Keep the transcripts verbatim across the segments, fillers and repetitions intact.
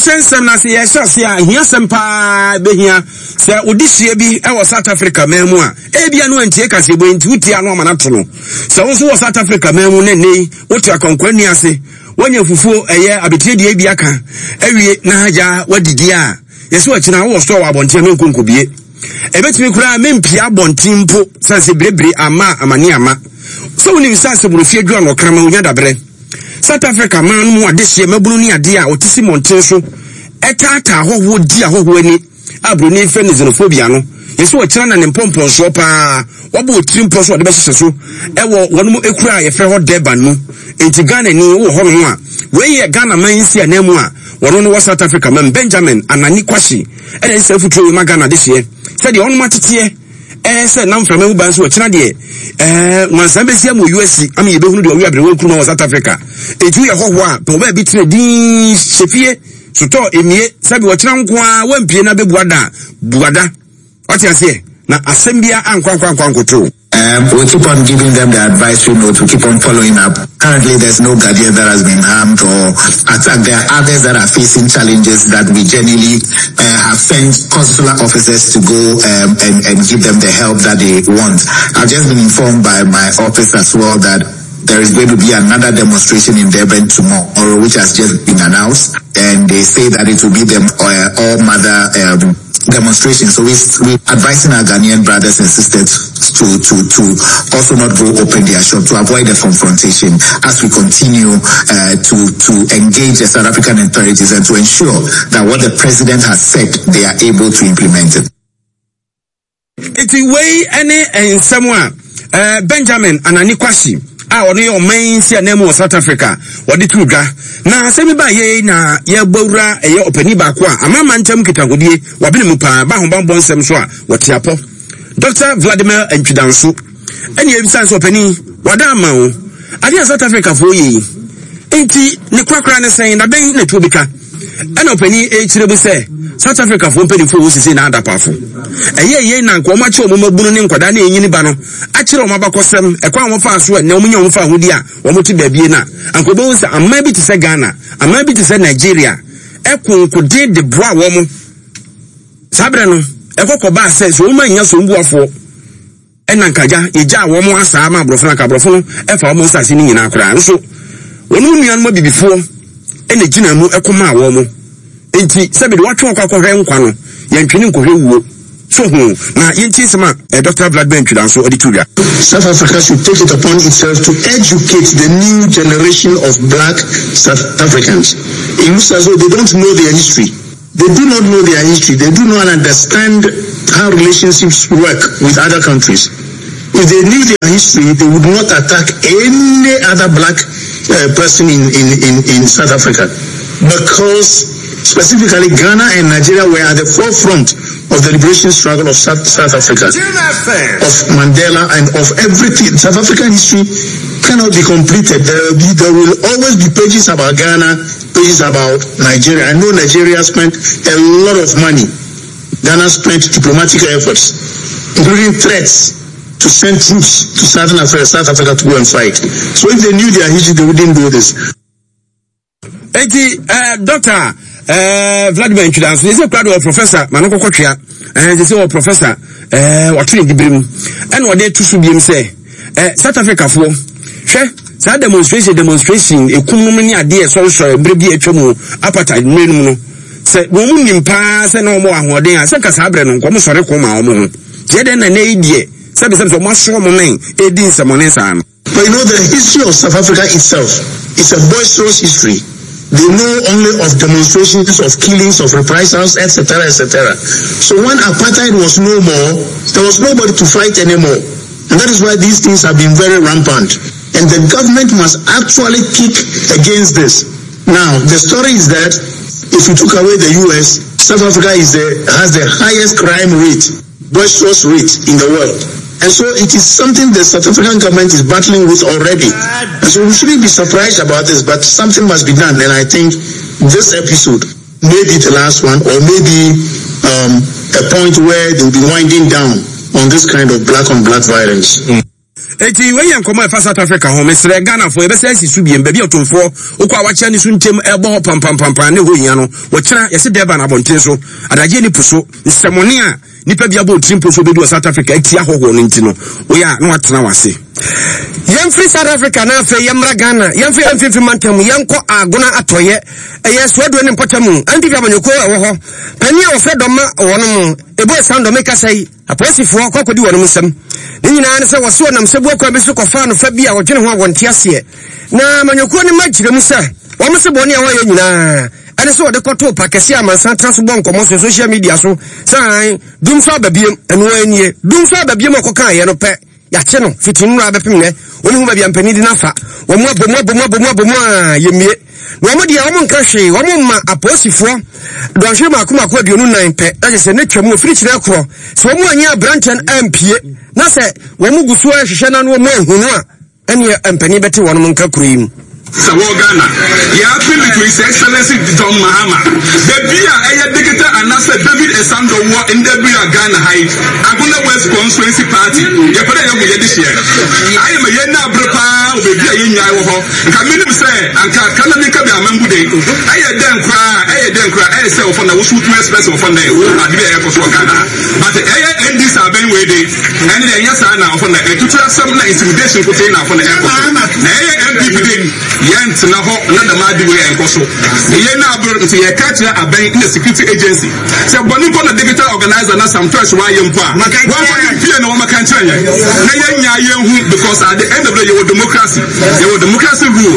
Enchanted some na say yes say here some pa be here say odihie bi e wo South Africa memu a e bia no antie ka se bo nti uti anu ma na to no se wo so wo South Africa memu ne nei wotu akonkwani ase wanya fufuo eye abetie die bia ka awie na haja wadidi a yeso akina wo so wa abonte me nkonkobie ebetimi kura mempia abontimpo sanse brebre ama amani ama so woni sanse burofie dwa no krama onya dabre South Africa man mu adehye mabunu ni ade a otisi monten so etata ahoho di ahoho ani abroni fe ne xenophobia no yeso akina na ne mpompon so pa wabo otirimpo so de be hye so ewo wono ekura ye fe ho Durban no enti Ghana ni wo ho no a we ye Ghana man si anamu a wono no South Africa man Benjamin Anani Kwashi e dey say futuo ma Ghana dehye said the on matete eh say nam from e ban so akina de eh wansan be sia mo U S am ye be hunu de owi abre wan kunu South Africa eju ye hoho a pe ba bi tire din chefie soto emie sabi wakina nko a wampie na be buada buada what you say na asembia ankwa ankwa ankwa nkoto. Um, we keep on giving them the advisory note. We keep on following up. Currently, there's no Ghanaian that has been harmed or attacked. There are others that are facing challenges that we generally uh, have sent consular officers to go um, and, and give them the help that they want. I've just been informed by my office as well that there is going to be another demonstration in Durban tomorrow, which has just been announced, and they say that it will be the uh, all-mother um, demonstration. So we we advising our Ghanaian brothers and sisters to to to also not go open their shop, to avoid the confrontation as we continue uh, to to engage the South African authorities and to ensure that what the president has said they are able to implement it. It's a way any and someone uh, Benjamin Anani Kwashi a ono yo man si anemu South Africa wodi tuga na asemi ba ye na ye gbawura eye opani ba ko a amama ntam kitagodie wabene mu pa ba hombambo nsem so a wotiapo Doctor Vladimir Ntwidanso eni ebisa so opani wada ama wo ade South Africa fo yi enti ne kwakra ne sen na ben na tuobika ena opani e kirebu se South Africa fo mpeni fo wosisi na adapafo eye ye na nko machi omumabunu ne nkwada na enyini ba no akire omabakosem ekwa omfa so na omunya omfa hodi a omoti baabie na ankobo wo se amma bi ti se Ghana amma bi ti se Nigeria ekonko de boa wo mo sabre no ekoko ba se so o manya so mbuafo ena nkaja eja wo mo asa ma brofo na ka brofo no efa wo mo sase ni nyina akora so wonu nuan mo bibifo ena gina mu ekoma wo mo enti sabe de watwe kwa kwa nkwa no yantwene nkohwe wuo so hu na yenti sema Doctor Vladimir Ntwidanso odituria. South Africa should take it upon itself to educate the new generation of black South Africans. It looks as though they don't know their history. They do not know their history. They do not understand how relationships work with other countries. If they knew their history, they would not attack any other black uh, person in, in, in, in South Africa. Because specifically Ghana and Nigeria were at the forefront of the liberation struggle of South, South Africa, of Mandela and of everything. South African history cannot be completed. There, be, there will always be pages about Ghana, pages about Nigeria. I know Nigeria spent a lot of money. Ghana spent diplomatic efforts, including threats to send troops to Southern Africa, South Africa to go and fight. So if they knew their history, they wouldn't do this. Eti, uh, Doctor Uh, Vladimir Ntwidanso is a proud of Professor Manoko Kochia, and this is Professor uh, Watrin Dibrim, and what they to Subium say, uh, South Africa for share that demonstration, demonstration, a kumuni idea, so sorry, Bribby Chomo, appetite, minimum. Say, woman in pass and no more, what they are, Saka Sabren, and come sorry, come out. Jeden and idea, seven of mushroom name, eighteen someone's arm. But you know, the history of South Africa itself is a boisterous history. They know only of demonstrations, of killings, of reprisals, et cetera, et cetera. So when apartheid was no more, there was nobody to fight anymore. And that is why these things have been very rampant. And the government must actually kick against this. Now, the story is that if you took away the U S, South Africa is the, has the highest crime rate, boisterous rate in the world. And so it is something the South African government is battling with already. And so we shouldn't be surprised about this, but something must be done. And I think this episode may be the last one, or maybe um, a point where they'll be winding down on this kind of black on black violence. Mm. eti we yan komo e fa South Africa ho mesre Ghana fo e be say sisu biem ba bi otomfo okwa wacha ni so ntem e bo pam pam pam pam ne ho nya no wo kira yesi deba na bonten so adaje ni puso nsemone a nipa bia bo trimpo so be do South Africa eti ahoho no ntino wo ya no atena wase yem free South Africa na fe yemra Ghana yem fe mfifi mantam yenko agona atoye eye sodo ne mpotamu andi bia manyoko wo ho pani a wo fe doma wono mu ebo sando meka sai aposifo kokodi wono musam ni nyina ne se wo so nam sebu akwa besu kofa no fa bia wo dwene ho awonte ase na manyoko ne magire mu sa wo mse boni a wo ye nyina ane so de koto pakesi amansan transbon komo so social media so sai dum so ababiem eno anie dum so ababiem okoka ye no pe ya che no fitinu ra bepem ne oni hu babia mpani di nafa wo mu abomu abomu abomu abomu a yemie no mo dia wo nka hwe wo mo ma aposifo do hwe ma kuma ko aduonu nan pe na se ne twam ofiri kire kro so wo mu anya branchen ampie na se wo mu gusu a hwehwe na no mo ehunu a ene ampani beti wo no nka kro yim Sawo Ghana, ya appeal to His Excellency John Mahama. The Bia Aya Digital and Nasa David Esando war in the Bia Ghana High. Aguna West Constituency Party. Ya put a young this year. I am a Yena Brapa, Bia Yenya. Kamini say, and Kanamika Mambude. I then cry, I then cry, I say, from the Wusu to express of on the Adia for Ghana. But the A N Ds are very waiting. And the Yasana from the Tutra some intimidation put in from the airport. A M P yent na ho na da madi we enkoso ye na abro nti ye catch na aban in the security agency say boni ko na digital organizer na some trash wa ye mpa wa ko ni pie na wo maka nchen ye na ye nya ye hu because at the end of the day you democracy you democracy rule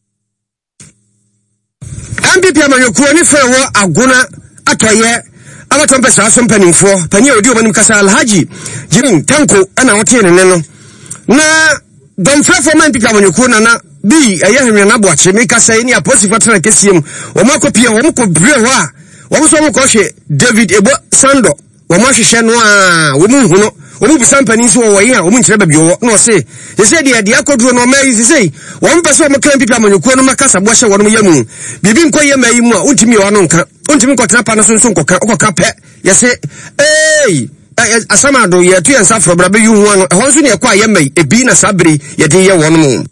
M P P amanyokuo ni fe wo agona atoye abatompe sa so mpanimfo pani odi obanim kasa Alhaji Jim Tanko ana wote ne no na domfrefo man pika amanyokuo na na bi ayehwe na boache meka sai ni apostle fatana kesiem o makopie o mkobire ho a o so mkɔhwe David Ebo Sando o mahwehwe no a wo mu huno o mu bisampani so wo yi a o mu nkyere ba bi wo no se se de de akoduro no mai se wo mpese o mkran pipa amanyokuo no makasa boache wo no yamu bibi nkoye mai mu a untimi wo no nka untimi nkɔtena pa no so nso nkɔka okɔka pɛ yese eh asama do ye tu yansa fro brabe yu hu ano e ho so ne ekwa ye mai ebi na sabri ye de ye wono mu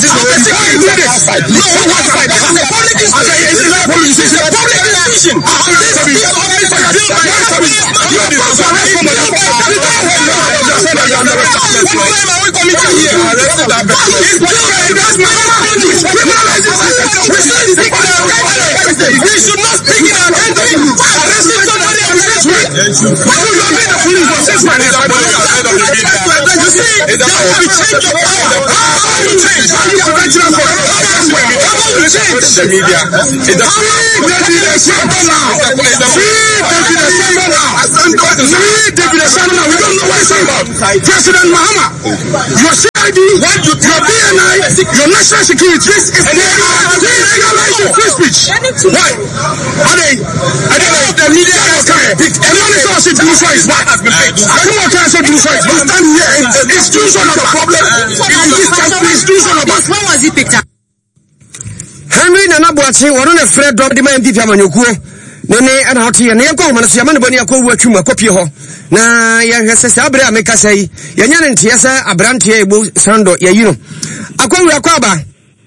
we should not speak in our country. Arresting somebody on the street. Why would you be the police for six months? You see, that will be change of power. How will you change? How will you conventional for it? How will you change? The media. It's a David Assemble now. See David Assemble now. See David Assemble now. We don't know what he's talking about. President Mahama, your C I D, your B N I, your national security, this is legalizing free speech. Why? Are they? I don't know if the media is coming. Everyone is also doing so is what has been paid. I don't want to answer do so. We stand here and it's too son of a problem. In this country, it's too son of a. When was he picked up? Henry Nana Boachi, one of the Fred Dog, the man, P P Amanyokuo. Nene and how to your name go, man, Siaman Bonia Ko, what you ma copy ho. Na ya sasa abra make say, Yanyan and Tiasa, Abrantia, Sando, ya you know. Akwa Kwaba.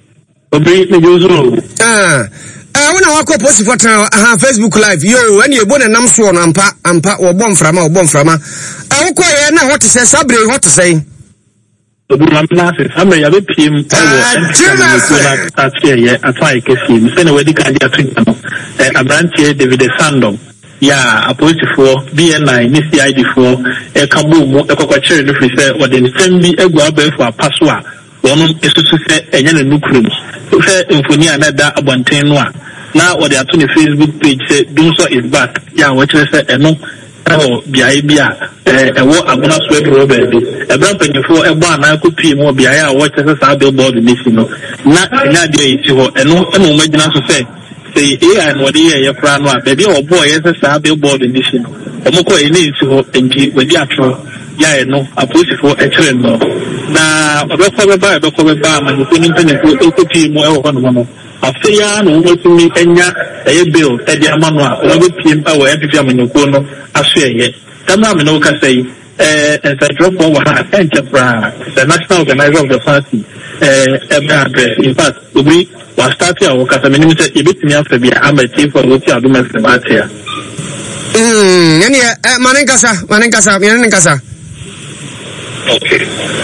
Ah. I want to walk up for Facebook Live. Yo, when you're born and I'm sworn, I'm pa, I'm pa, or bomb from or bomb from. I will call you now what to say, Sabri, what to say. I'm laughing. I'm a bit him. That's here, yeah. I try to see him. Send away the candidates. A branch here, David Sando. Yeah, a post for B N I, Miss the I D for a Kaboom, a cockatoo, if we say, what then send me a guabe for a password. One is to say a young nucleus. Say, Infonia, another abontainwa. Now, what they are on the Facebook page say, do so is back. Yeah, what you say, and no. Oh, Bia Bia, a war I'm not sweat Robert. A brand for a one I could pay more Bia, what is a billboard in this, you know. Not in that day, and no imagine to say, say, eh, and what year your plan one, baby or boy, as a billboard in this, you know. A moko in it to and with the actual, yeah, no, a push for a trend. Now, a record by a record by, and you couldn't pay more on one. Afia no wotu mi enya eye bill e dia manwa o be piem pa wo e pia menyokuo no ahwe ye tamra me no ka sei and the for what enterprise, the national organizer of the party, uh, in fact, we were starting our Casamini, a bit me after be a chief for what you are doing the matter. Hmm, any Manankasa, Manankasa, Manankasa. Okay.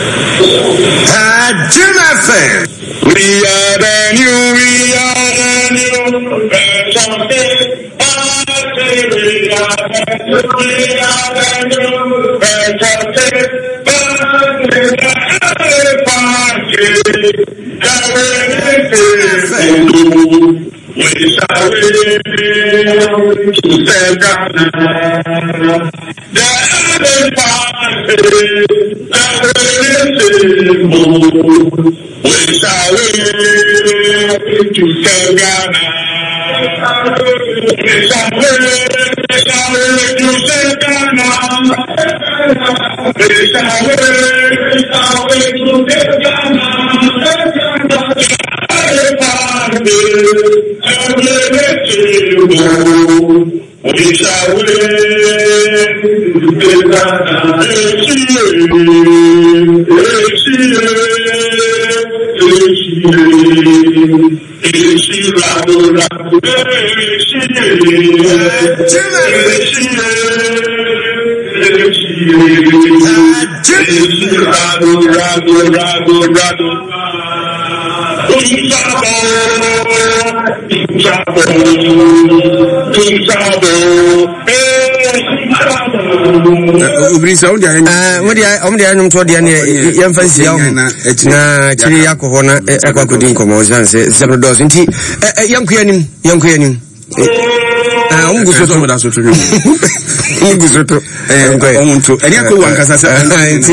Uh, Jim F M. We are the new, we are the new, we are the we shall live to save Ghana. The other party, we shall live to save Ghana. We shall live, we shall live to save Ghana. We shall live, we shall live to save Ghana. The other party, we shall Ubri sa undi eh wodi omdi anum to de ne yemfansi ya na chiri yakoho na ekwa kodi nkomo sanse seven dollars nti yankuyanim yankuyanim ah um guso to da so to um guso to eh omuntu eni akwa wankasa sa nti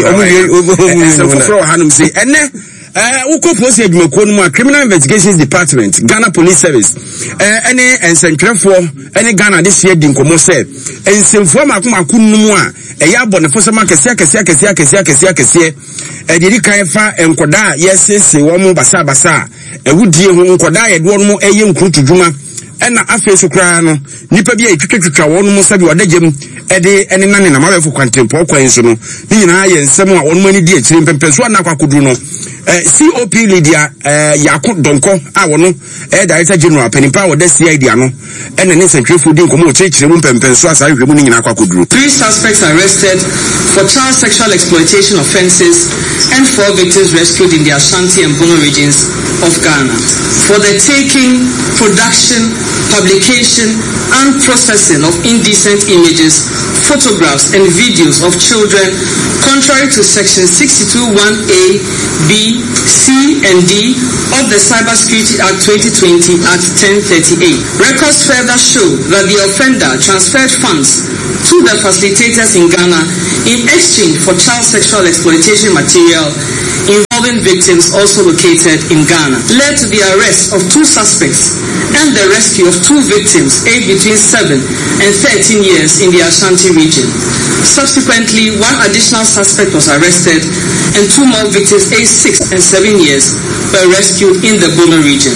omu so fro hanum se ene Uh, Uko Post Edmekonu, Criminal Investigations Department, Ghana Police Service, uh, any and Central for any Ghana this year, Dinkomo said, and some former Kumakuma, a yabon, for some Kasia, Kasia, Kasia, Kasia, Kasia, Kasia, a Didika and Koda, yes, yes, Womo Basa Basa, a wood dear who Koda, and one more a young crew to Juma, and after Sokrano, Nipa be a cricket to one more Sabi or Dejim, Eddie, and none in a mother for contemporary coincidence, being high and some more on many dear children, Peswana Kakuduno. Uh, C O P Lydia uh, Yakut Donko, our no, uh, Director General Penipa, or the C I D, no, and an instant food in Como Church, Rumpen, Pensuas, I remaining in Aquacudru. Three suspects arrested for child sexual exploitation offenses and four victims rescued in the Ashanti and Bono regions of Ghana for the taking, production, publication, and processing of indecent images, photographs, and videos of children, contrary to Section sixty-two one A, B, C, and D of the Cybersecurity Act twenty twenty at ten thirty-eight. Records further show that the offender transferred funds to the facilitators in Ghana in exchange for child sexual exploitation material involving victims also located in Ghana, led to the arrest of two suspects and the rescue of two victims aged between seven and thirteen years in the Ashanti region. Subsequently, one additional suspect was arrested and two more victims aged six and seven years were rescued in the Bono region.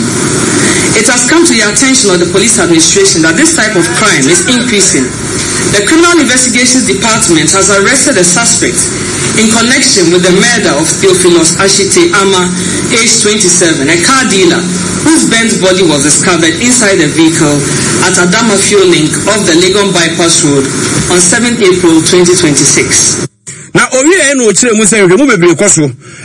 It has come to the attention of the police administration that this type of crime is increasing. The Criminal Investigations Department has arrested a suspect in connection with the murder of Theophilus Ashite Ama, aged twenty-seven, a car dealer whose bent body was discovered inside a vehicle at Adama Fuel Link of the Legon Bypass Road on seventh April twenty twenty-six. Na owie eno chire mu se hwemu bebre koso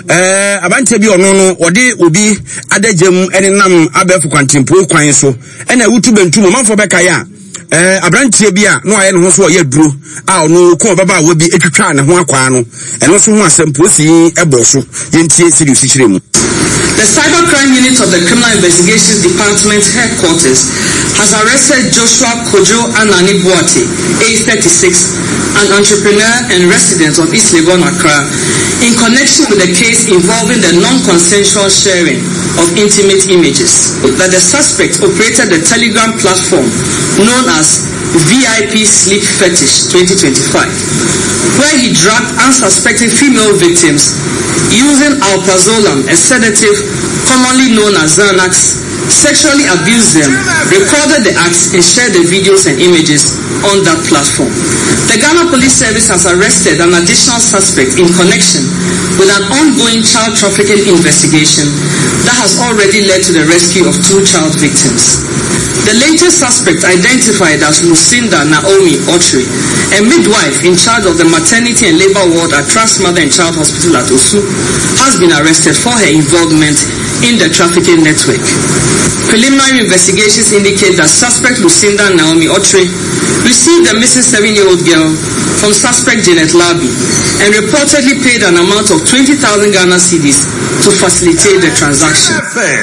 eh abante bi ono no ode obi adagem ene nam abefu kwantempo kwan so ena wutu bentu mo manfo beka ya eh abrantie bi a no aye no so ye duro a ono ko baba wo bi etwitwa ne ho akwa no eno so ho asempo si ebo so yentie serious chire mu. The Cybercrime Unit of the Criminal Investigations Department headquarters has arrested Joshua Kojo Anani Boate, age thirty-six, an entrepreneur and resident of East Legon, Accra, in connection with a case involving the non-consensual sharing of intimate images. That the suspect operated the Telegram platform known as V I P Sleep Fetish twenty twenty-five, where he drugged unsuspecting female victims using alprazolam, a sedative commonly known as Xanax, sexually abused them, recorded the acts, and shared the videos and images on that platform. The Ghana Police Service has arrested an additional suspect in connection with an ongoing child trafficking investigation that has already led to the rescue of two child victims. The latest suspect, identified as Lucinda Naomi Otri, a midwife in charge of the maternity and labor ward at Trust Mother and Child Hospital at Osu, has been arrested for her involvement in the trafficking network. Preliminary investigations indicate that suspect Lucinda Naomi Otri received the missing seven-year-old girl from suspect Janet Labi and reportedly paid an amount of twenty thousand Ghana cedis to facilitate the transaction.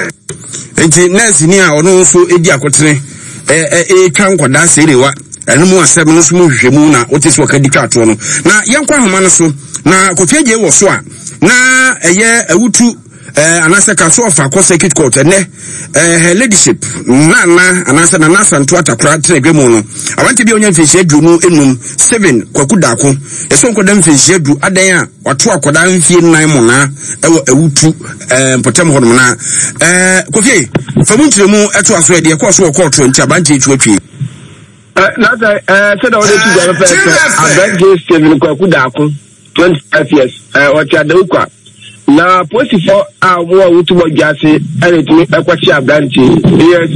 Enti nurse ni a ono so edi akotere eh eh twa nkoda serewa eno mu asem no so mu hwehwemu na otisi wakadika ato no na yenkwa homa no so na kofieje wo so a na eye awutu eh anase kaso of akọ circuit court ne eh her ladyship nana anase na nasa nto atakra trenegwemu no awante bi onya mfihie adwunu enum seven kwakudako eso nkoda mfihie adu adan a wato akoda mfie nan mu na ewo awutu eh potem ho no na eh kofie famu ntiremu eto aso ede ekọ so court nti abante etu atwi eh na eh se da wode tu gwa pe abante seven kwakudako twenty-five years eh wacha dawukwa na posifo a wo a wutubo jase eletimi ekwachi abranti yes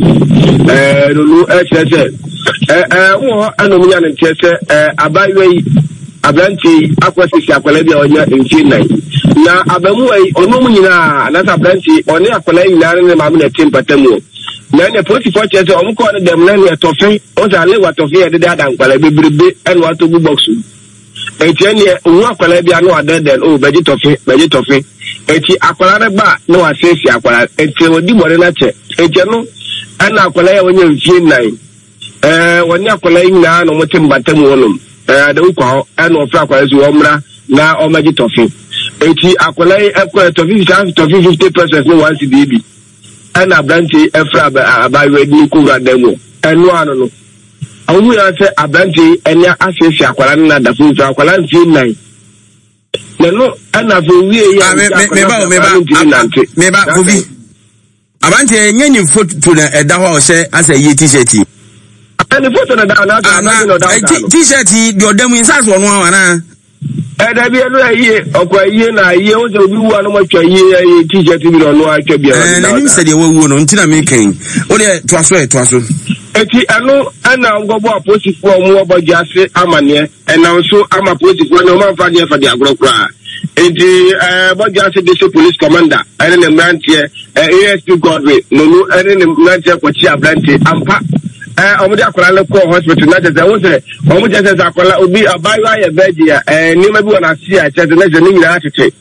eh lulu echese eh eh wo anomunya ne chese eh abaywe abranti akwasisi akwala bia onya nti nine na abamuwe onomu nyina na abranti oni akwala nyina ne mamu na timpatamu na ne posifo chese omko ne dem na ne tofe o za le wa tofe e de adan kwala bebrebe eno atogu boxu etieni wo akwala bia no adeden o beji tofe beji tofe eti akwala ne ba no asesi akwala eti odi bore na che eti no ana akwala ya wonye mfie nine eh wonye akwala nyina no motim batam wonum eh da ukwa ana ofra akwala zu omra na omaji tofe eti akwala akwala tofe tofe fifty percent no one cd ana branti efra abawe ni kura demo enu anu no awu ya se abranti enya asesi akwala na da fu akwala mfie nine no ana for we ya me me ba me ba me ba Kofi abante nyenyi photo na eda ho se asa yi t-shirt ani photo na da na na t-shirt di odam inside wo no ana eda bi eno ayi okwa yi na ayi o se obi wu anu ma twa yi t-shirt bi no no atwa bia eh na nim se de wo no ntina me kan o de to aso e to aso eti anu ana ngobo aposifo omu oboji ase amane ena so ama aposifo no ma fa de fa de agrokra eti eh boji ase de police commander ene ne mrantie A S P Godway no no ene ne mrantie kwachi ablante ampa eh omu de akola le ko hospital na je wo se omu je se akola obi abayo aye begia eh ni ma bi wona si a che na je ni nyina atete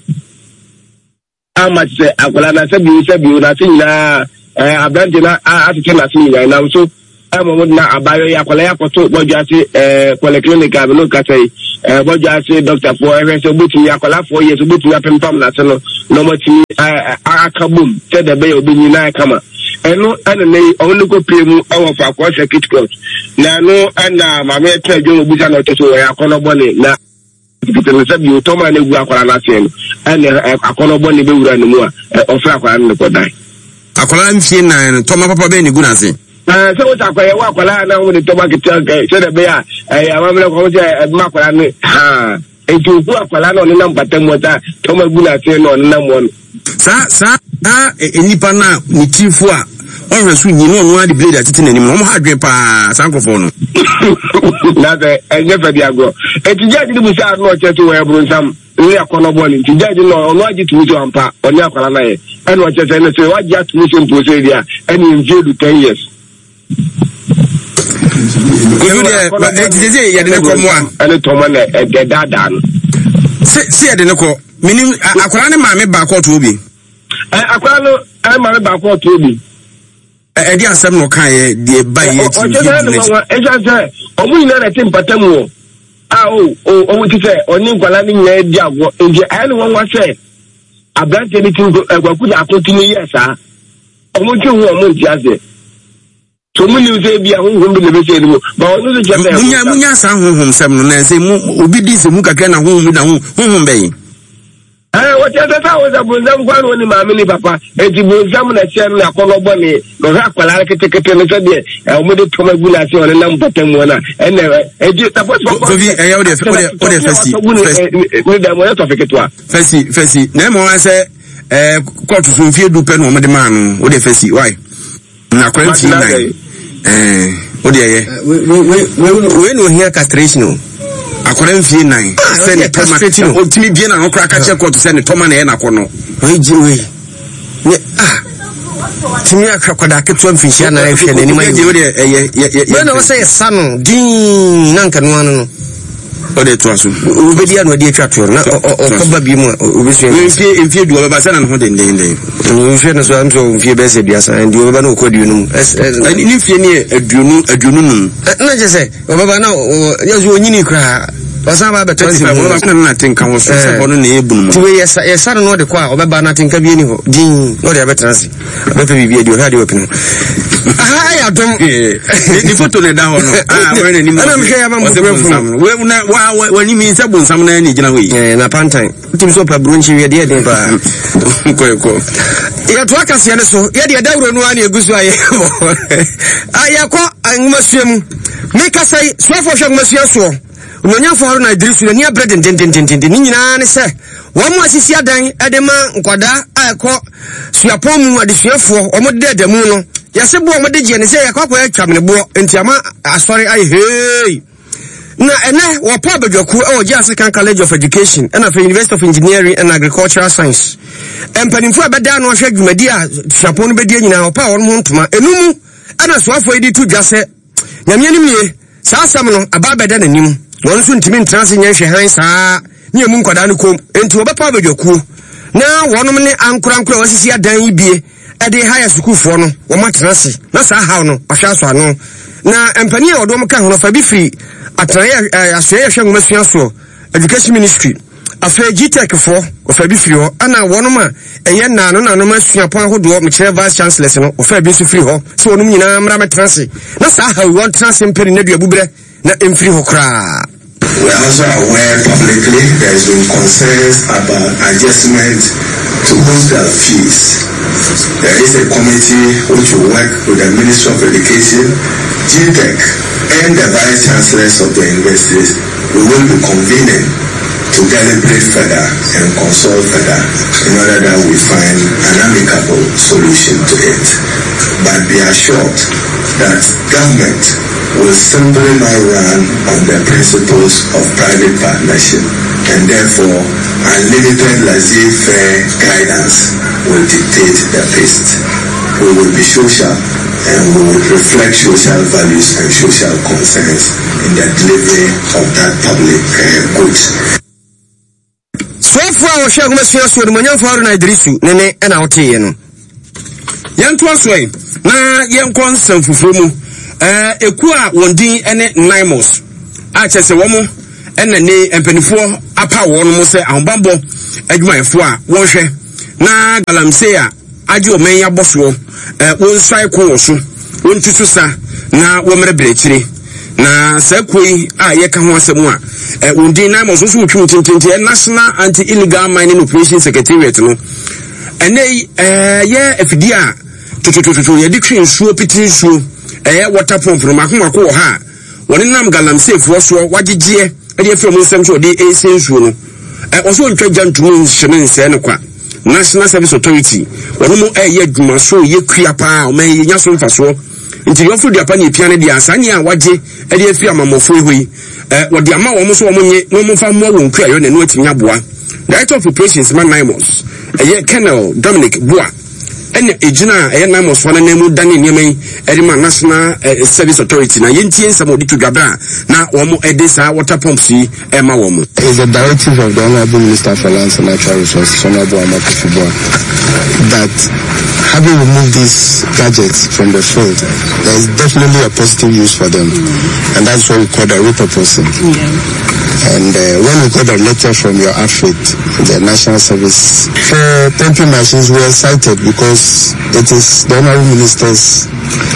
ama se akola na se bi se bi na se nyina eh ablante na atete na se nyina na so emo na abayo ya kwala ya koto bojase eh kwala clinic abelo katai eh bojase doctor for every so buti ya kwala for years buti ya pempam na se no no mati akabum te de be obi nyina kama eno ana nei onliko premu awo fa kwa circuit court na no ana mama etra jo obuja na to ya kono bone na kitele sabi utoma na gu akwala na se no ana akono bone be wura ne mu a ofra akwala ne ko dai akwala mfie na toma papa be ni gu na se eh so what akwala wa akwala na wo de toma kitele se de be ya eh amamle ko je ma akwala ne ha eju ku akwala na na mpatam wota toma gu na se no na mo sa sa a enipa na mitifu a onwe so nyi no no ade blade atete nanim no mo ha dwen pa sankofo no na de enye fa dia go etija di bu sa no chetu we bru nsam ni akono boni etija di no no agi tu jo ampa oni akwala na ye eno chete ne se waji atu se mpose dia eni njedu ten years Kofi de ba etije ye de ne ko mo a ene to ma na e dada no se se ye de ne ko minim akwala ne ma me ba ko to obi eh akwala no e ma me ba ko to obi e di asem no kan ye de ba ye ti o je na no wa e ja se o mu ina na tim patamu ah o o o ti se oni nkwala ni nya di agwo nje ayi no won wa se abrante ni tin egwaku ja akotu ni yesa o mu ti hu o mu nti ase so mu ni se bia hu hu bi le se ni ba o no je be munya munya sa hu hu sem no na se mu obi di se mu kakra na hu hu na hu hu be ah Eh, what you say was a bunzam one when my mini papa, and you bunzam na chen na kono boni, no ha kwala ke take ke no so de, e o mo de to magula se on na mpatam wona, and e di suppose for so vi e ya o de o de o de festi ni da mo to feke to a festi festi na mo say eh court so mfie du pe no mo de man no o de festi why na kwenti nine eh o de ye we we we no hear castration akwara mfie nine say ne tomato o timi bie na no kra ka che court say ne toma na e na kono we ji we ne ah timi akakwada ketwa mfie na e hwe ne ni mai o de ye ye na wo say sano din na nka no ano no o de to aso obedi anu de atwa to na o koba bi mu obesu mfie mfie du obeba sana no ho den den den mfie no so am so mfie be se biasa and du obeba na okodi no ni mfie ni aduonu aduonu no na je se obeba na yeso onyini kra osan ba beto ti obeba na na tinka wo so se bono na ebunu mu we yesa yesa no de kwa obeba na tinka bi ni ho din no de betansi obepe bi bi de o ha de opinu aha ya dom ni photo ne da ho no ah we ne ni mo ana mhwe ya ma mo we na wa wani mi se bonsam na ni gina we eh na pantan tim so pa brunchi we de de pa ko ko ya to aka se ne so ya de dawro no ani egusu aye aya ko ngmasuem me ka sai so fo hwe ngmasua so onyonya fo haru na idrisu ne ya bread den den den den ni nyina ne se wo mu asisi adan edema nkwada akọ suapomu adesuafo o mo de demu no yase bo mo de je ne se yakọ ya twam ne bo entiama asori ai hey na ene wo pa badwaku e wo African College of Education and of University of Engineering and Agricultural Science empanimfo abeda no hwe dwumadi a suapo no bedi nyina wo pa won ho ntoma enumu ana suafo edi tu dwase nyame nimie saa sam no aba beda nanim won so ntimi ntrase nyanhwe han saa ni emu nkwada no kom enti obepa badwaku na wonom ne ankura ankura wasisi adan yibie e de higher school fo no wo matrase na saa haw no ahwa so ano na empani a odom ka hono fa bi free atraye asoye hwe ngomasua so education ministry afa gtech fo ofa bi free ho ana wonom a eye na no na no masua pon hodo me kire vice chancellor no ofa bi so free ho so wonom nyina mra matrase na saa haw won trase mperi na duabubre na emfiri ho kra. We are also aware publicly there has been concerns about adjustment to hostel fees. There is a committee which will work with the Ministry of Education, gtech, and the Vice Chancellors of the universities. We will be convening to deliberate further and consult further in order that we find an amicable solution to it. But be assured that government will simply not run on the principles of private partnership, and therefore unlimited laissez-faire guidance will dictate the pace. We will be social and we will reflect social values and social concerns in the delivery of that public uh, goods. So far, we share with you the money for na Idrisu nene and out here no. Yantu aswe na yankon sanfufu mu eh eku a wondin ene Naimos a chese wo mu ene ne empanifo apa wo no mu se ahobambo adwumayefo a won hwe na galamse a age omen ya boso eh won swai ko wo so won tutu sa na wo mere brechire na sekoi a ye ka ho asemu a eh wondin Naimos so wutwu tintinte National Anti-Illegal Mining Operation Secretariat no ene eh ye efidia tutututu ye dikwe nsuo piti nsuo eh water pump no makoma ko ha woni nam galamse fo so wagegye e de afem nsem so de ese nsuo no eh oso ntwa jantumu nhene nse ne kwa National Service Authority woni mo eh ye adwuma so ye kua pa o man ye nya so mfa so nti yo fu de apa ne piane de asanye a wage e de afi amamofo ehoi eh wodi ama wo mo so wo mo nye no mo fa mo wo nkua yo ne no atinya boa Director of Operations man Naimos eh Colonel Dominic Boa ene ejina eh Naimos wana nemu dani nyemai edima National uh, Service Authority na yentie nsamo di tudwabra na womo edesa water pumps yi e ma womo is the directive of the Honorable Minister for Lands and Natural Resources, Honorable Amaka Fubua, that having removed these gadgets from the field, there is definitely a positive use for them, and that's what we call the repurposing. Yeah. And uh, when we got a letter from your outfit, the National Service, for pumping machines, we are excited because it is the Honorable Minister's uh,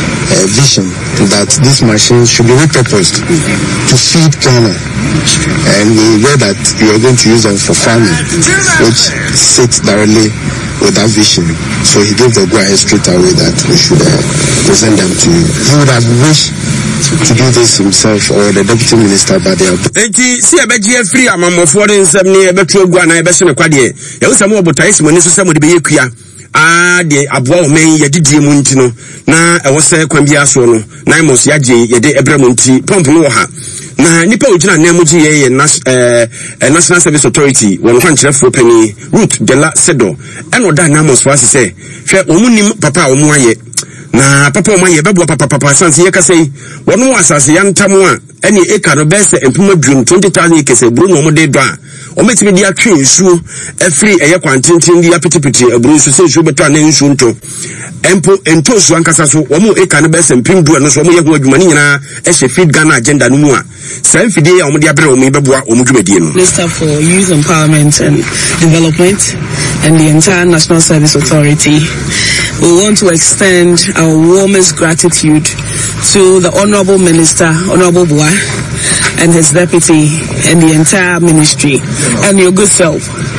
uh, vision that these machines should be repurposed to feed Ghana. And we read that you are going to use them for farming, which sits directly with that vision. So he gave the go-ahead straight away that we should uh, present them to you. He would have wished to do this himself or the deputy minister, but they are. Enti si abeji free amamofo de nsem ne ebetu ogua na ebehye ne kwade e wo sam obotai simoni so sam de be yekua a de aboa o men ye didie mu ntino na ewo se kwan bia so no na mos ya je ye de ebramo nti pomp no wo ha na nipa ogina na mu ji ye ye National Service Authority won kwan kyerefo pani Ruth Dela Sedo eno da na mos wa se hwe omunim papa omu aye na papa o maye bebo papa papa sanse ye kasei wono wasase yantamu a ene eka no bese empuma drum twenty thousand ekese buru no mo de do a o metimi dia twe nsu afri eye kwantintin dia pitipiti aburu nsu se nsu beto na nsu nto empo entosu ankasa so wo mo eka no bese empim du no so wo mo ye ho adwuma ni nyina e hye feed Ghana agenda no mu a san fide ya wo mo dia bere wo mo bebo wo mo dwumadie no Minister for Youth Empowerment and Development and the entire National Service Authority. We want to extend our warmest gratitude to the Honorable Minister, Honorable Bua, and his deputy, and the entire ministry, and your good self.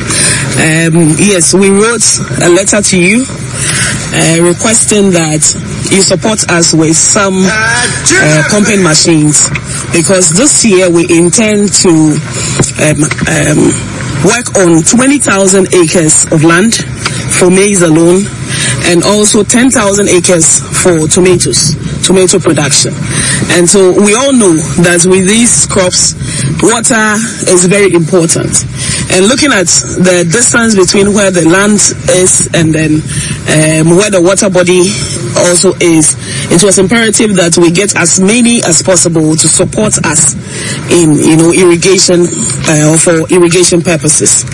Um, yes, we wrote a letter to you uh, requesting that you support us with some uh, pumping machines, because this year we intend to um, um, work on twenty thousand acres of land for maize alone, and also ten thousand acres for tomatoes, tomato production. And so we all know that with these crops, water is very important. And looking at the distance between where the land is and then um, where the water body also is, it was imperative that we get as many as possible to support us in, you know, irrigation uh, or for irrigation purposes.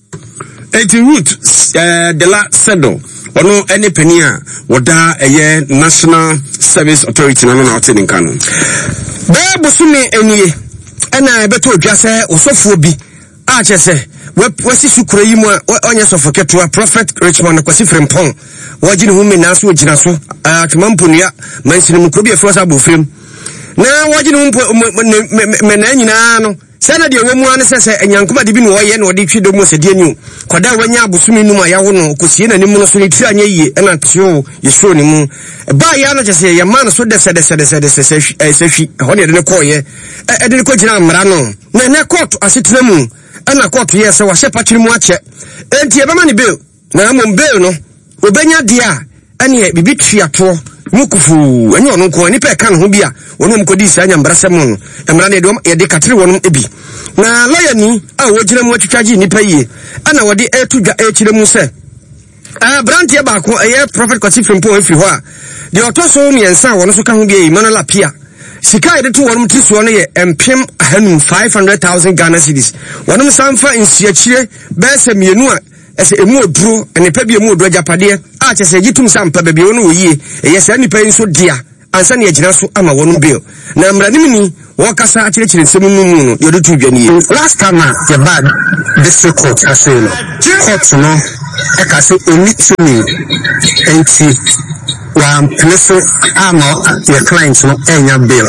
Eti Ruth uh, Dela Sedo ono ene pani a woda eye National Service Authority no na ote nka no be bosumi enie ena beto odwase osofuo bi a chese wasi sukura yi mu onye sofoketo a Prophet Richmond kwasi Frimpong wajini hu me na so ogina so atmamponua mansini mu krobi efro sa bofrem na wajini hu me na nyina no sana de wo mu an sese enyankoma de bi no ye na odi twido mu sedie ni kwada wanya abusumi numa ya wo no kosie na nimu no so ni tiri anya yie na tio yeso ni mu ba ya na chese ye man so de sede sede sede sehwi ho de ne ko ye e de ko gina mra no na ne court asetena mu na court ye se wa hye patiri mu ache enti e be ma ni bill na mo bill no obenya dia ene bibi tuato mukufu enyo no ko ni pe kan ho bia wono mkodi sa anya mbrasem no emra na edom ye de katire wono ebi na lawyer ni a wogire mu atwitwaji ni pa yie ana wode etudwa ekire mu se ah brand ye ba ko eye Prophet Kwasi Frimpong efiri ho a de otoso miensa wono so ka ho bia Emmanuel Apia sika ede to wono triso no ye empem ahanum five hundred thousand Ghana cedis wono sanfa nsiachire bese mienu a ese emu oduro ene pa bia mu oduro japade a chese gitum sampa ba bia wono oyie eye se nipa nso dia ansa ne agina so ama wono bill na mrani ni wakasa akirikire nsemu numu no yodo tu dwani last time the bad district court aselo court no e ka se onitumi enti wa pleso ama the client no enya bill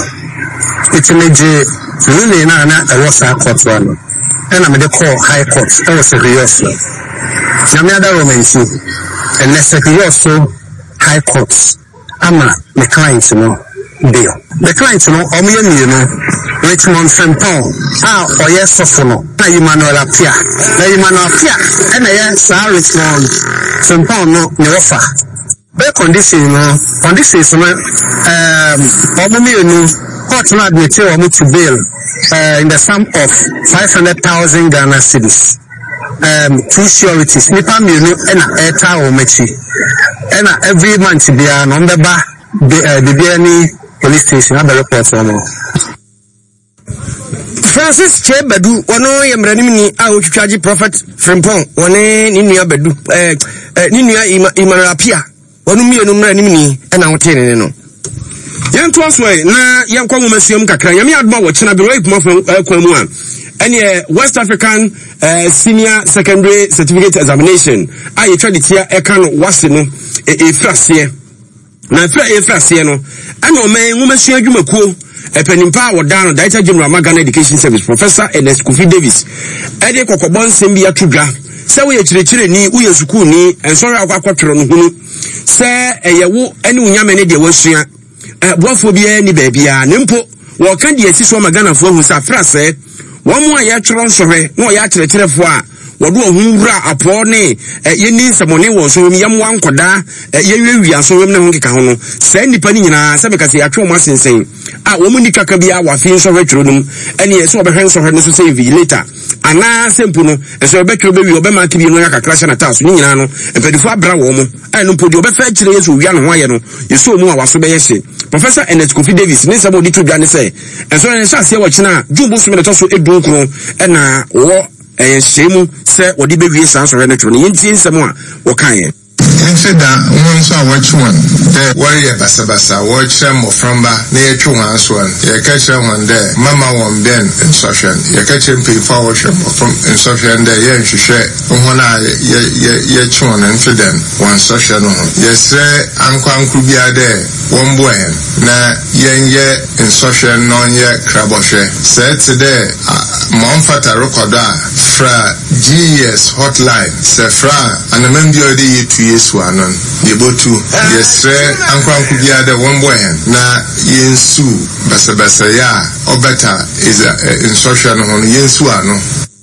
itimeje really na na e was a court one and am the call high court e was serious na me other romance and necessary also high courts ama the client no bill the client no omo ye no Richmond Frimpong ah oye sofono na Emmanuel Apia na Emmanuel Apia na ye sa Richmond Frimpong no ne offer be condition no conditions no um omo me no court na admit omo to bail uh, in the sum of five hundred thousand Ghana cedis um two sureties nipa me no na eta o machi na every month bia no mbeba the bia ni police station have a report for me. Francis Chebadu wono ye mrani ni a otwitwaji Prophet Frimpong wone ni nua Badu eh ni nua Emmanuel Apia wono mienu mrani ni na wote ne no yanto aso na yankwa momasuam kakra yame adoma wo chena be right mafo kwa mu a ene West African uh, Senior Secondary Certificate Examination a ye twade tia e kan wase no e frase na fra e fra se no ana o man nwumasu adwumakuo epenimpa wodano Director General Magana Education Service Professor Ernest Kofi Davis e de kokobon nsem bi atodwa se wo ye kirekire ni wo ye sukuu ni ensori akwakotwero no hunu se eyewo ene unyame ne de wasua eh boafo bia ni baabia ne mpo wo ka de asiso Magana fo hu sa fra se wo mo aye tworo nsohwe na o ya kirekirefo a wodo ohunwura apo ne yeni nsamone wo so mi yam wankoda yewiwi aso wem ne ho keka ho no se nipa ni nyina se meka se ya twa mo asensen a wo mu ni twaka bia wa fi nso hwetwero num ene ye so obehwe nso hwe ne so save later ana sempu no eso obetwero be wi obema ka bi no yakakra sha na taso ni nyina no empedifo abra wo mu ai no podi obefa kire yeso wia no ho aye no yeso mu a waso be ye hye Professor Ernest Kofi Davis ne sabo di to dwa ne se enso ne sha se wo kina jumbo so me ne to so edunkro ena wo eh shemu se odi be wie san so re ne tro ne yintie nsem a wo kan ye nse da won so a watch one the warrior basa basa watch them from ba na ye twu han so an ye ka kire hon de mama won ben instruction ye ka kire pay for watch from instruction de ye nhwehwe won a ye ye ye twu on nse den one instruction no ye se ankwanku bia de won boen na yen ye instruction no ye kraboshe se today mon fata record fra G S hotline se fra anambi odi two years wanon yebotu yesre ankwanku bia de won boen na yensu basa basa ya obeta is a instruction on yensu ano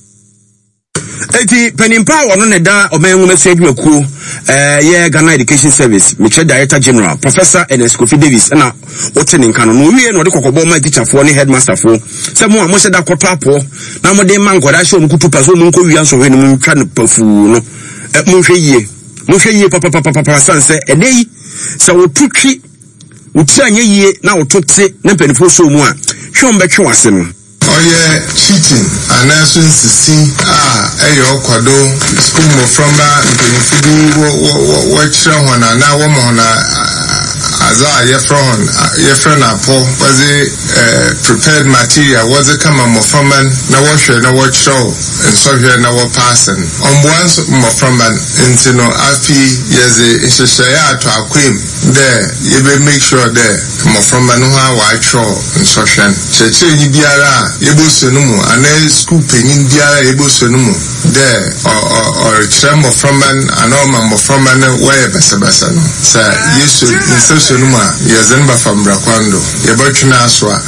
eti penimpa wono ne da omenwu mesu adwumakuo eh ye Ghana Education Service Michelle Director General Professor Ernest Kofi Davis na otene nkano no wie no de kokobo ma teacher fo ne headmaster fo se mo a mo se da koto apo na mo de mangoda show nkutu pa so mo nko wia so hwe no mo twa no pafu no mo hwe yie mo hwe yie papa papa papa sanse edei se wotutwi wuti anye yie na wotote na penifo so mu a hwe mbetwe wase no oye cheating anaso nsisi ah eyo kwado school mo from ba mpenifudu wo wo chira hona na wo mo na aza ye from ye from apo was it prepared material was it come mo from na wo hwe na wo chiro so here na wo passing on once mo from into no afi yes isheshe ya to akwem there you be make sure there mo from no ha wa chiro instruction cheche ni biara yebo sonumu ana school penin biara yebo sonumu there or or tremor from an anoma mo from an way basa basa no sa yesu inso sonuma yezenba from brakwando yebo tuna aswa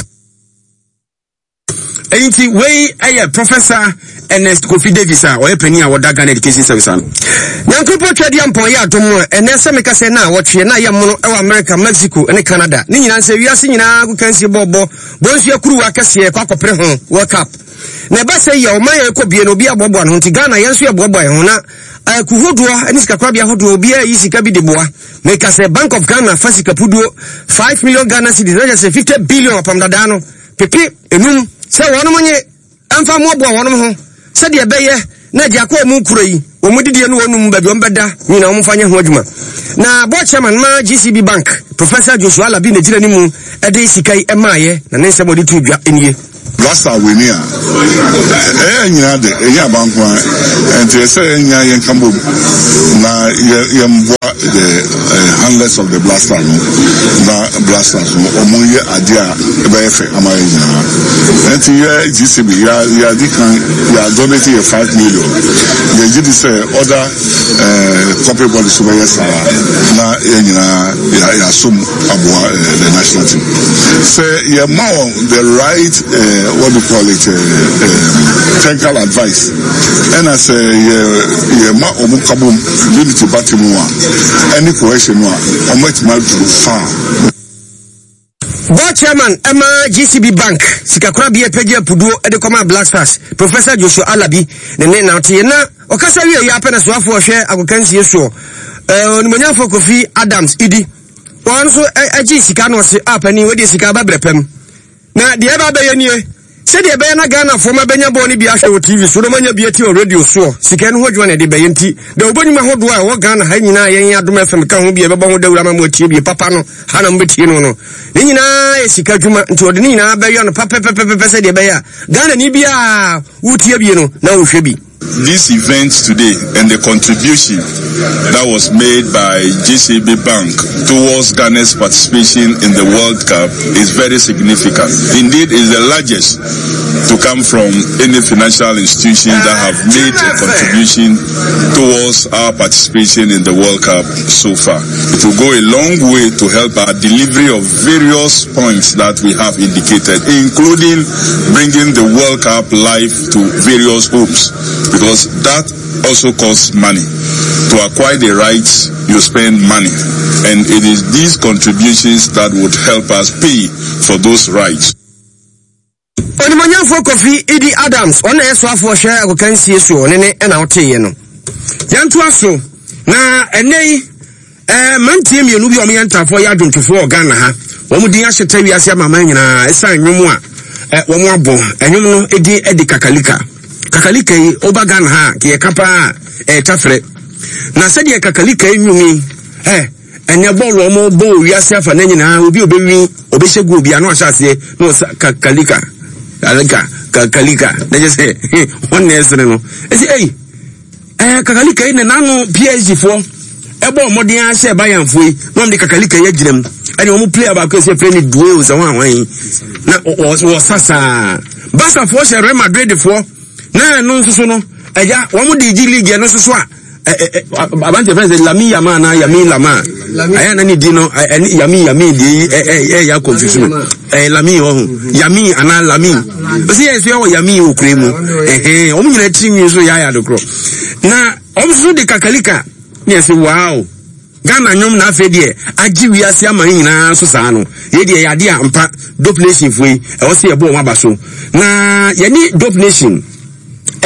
enti we aye Professor Ernest Kofi Davis a oye pani a woda Ghana Education Service an nyankopo twadi ampon ya atomo ene se meka se na wotwe na ye mono e America Mexico ne Canada ni nyina nse wiase nyina gukansi bobo bonsu akuru wakase kwa kopre ho World Cup na ba se ye o man ye ko bie no bia bobo no nti Ghana yenso ye bobo ho na akuhodo ani sika kwa bia hodo bia yi sika bi de boa meka se Bank of Ghana fasika puduo five million Ghana cedis na se fifty billion opam dada no pepe enum se wono monye amfa mo boa wono ho se de beye na jakwa mu kuro yi o mudidie no wonu mba bi o mbeda nyina o mfanye ho adwuma na board chairman ma G C B Bank Professor Joshua Alabi na jira ni mu e de sikai e maaye na ne nsemo de tudwa enie last time we near eh nyina de eh abankwa enti say nya yen kambo na yem the handlers of the blaster na blasters omo ye adia e be fe amaye nyina enti ye G C B ya ya di kan ya donate five million ye ji di say other eh corporate body so be sa na ye nyina ya ya sum aboa the national team say ye ma the right uh, what do you call it, uh, uh, technical advice. And I say, yeah, ma omukabum, unity batimua, any question, or much mal to far. Board chairman Emma G C B Bank sikakura bia pege puduo e de koma Black Stars Professor Joshua Alabi ne ne na tie na okasa wie ya pena so afo hwe agokansi yeso eh onimonyafo Kofi Adams idi won so agi sika no se apani we de sika ba brepem na de ba ba ye nie se de be na Ghana fo ma benya bo ni bia hwe T V so no manya bia ti o radio so sika no hodwo na de be yenti de obonyu ma hodo a wo Ghana ha nyina yen adom F M ka ho bia be ba ho dawura ma mo tie bia papa no ha na mbetie no no ni nyina e sika dwuma nti odi ni nyina be yo no papa papa papa se de be ya Ghana ni bia wo tie bia no na wo hwe bi this event today and the contribution that was made by G C B Bank towards Ghana's participation in the World Cup is very significant. Indeed, it's the largest to come from any financial institution that have made a contribution towards our participation in the World Cup so far. It will go a long way to help our delivery of various points that we have indicated, including bringing the World Cup live to various homes, because that also costs money. To acquire the rights, you spend money, and it is these contributions that would help us pay for those rights. Onimanyafo Kofi Idi Adams ona yeso afo hwe akokansie so ne na woteye no yanto aso na enei eh mantie mienu bi omo yantafo ya adwontofo Ghana ha omo din ahyeta wiase amama nyina esa nwom a eh omo abo enwom no edi edi kakalika kakalika yi oba Ghana ha ke kapa eh tafre na sede kakalika enwumi eh enya ball omo bo wiase afa na nyina obi obewi obehegu obi ano ahyase no kakalika Kalika, kakalika. They just say, one nurse, no. I say, hey, eh, kakalika in the nano P H D for ebo modian say by and free. No, the kakalika yajim. And you play about because you play the duels and one way. Na was was sasa. Basa for say Real Madrid for. Na no so no. Eja, one more the G League no so so. Abante friends Lami Yama na Yami Lama. Aya na ni dino Yami Yami di eh eh ya confusion. Eh Lami oh Yami ana Lami. Osi yes yo Yami okremu. Eh eh omu nyina timi so ya ya dokro. Na omu so de kakalika. Yes wow. Ghana nyom na afa de agi wiase ama nyina so saa no. Ye de ya de ampa dope nation foi. E wo se e bo ma ba so. Na ye ni dope nation